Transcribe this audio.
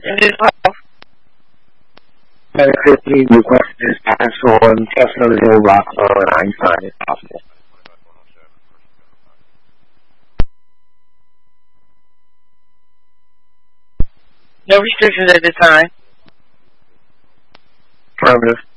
Quickly request this actual and Tesla Zero Rockwell and Einstein if possible. No restrictions at this time. Affirmative.